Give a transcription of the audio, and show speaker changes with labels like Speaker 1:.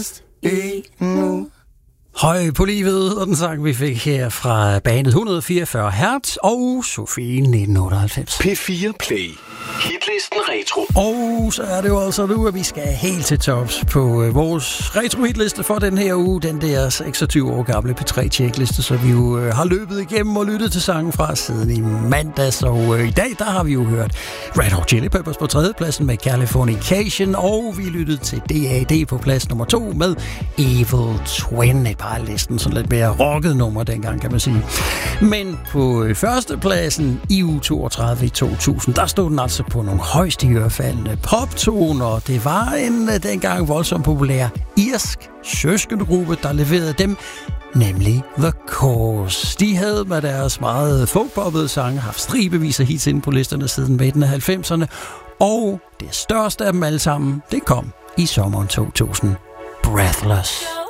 Speaker 1: Høj på livet, og den sang vi fik her fra banet 144 Hertz og Sofie 1998.
Speaker 2: P4 Play. Hitlisten Retro.
Speaker 1: Og så er det jo altså nu, at vi skal helt til tops på vores retro-hitliste for den her uge. Den der 26 år gamle P3-checkliste, så vi jo har løbet igennem og lyttet til sangen fra siden i mandags. Og i dag, der har vi jo hørt Red Hot Chili Peppers på 3. pladsen med Californication. Og vi lyttede til D.A.D. på plads nummer 2 med Evil Twin. Et par listen, sådan lidt mere rocket nummer dengang, kan man sige. Men på førstepladsen i uge 32 i 2000, der stod den altså på nogle højst iørefaldende poptoner. Det var en dengang voldsomt populær irsk søskendegruppe, der leverede dem, nemlig The Course. De havde med deres meget folkpoppede sange haft stribevis af hits inde på listerne siden midten af 90'erne, og det største af dem alle sammen, det kom i sommeren 2000. Breathless.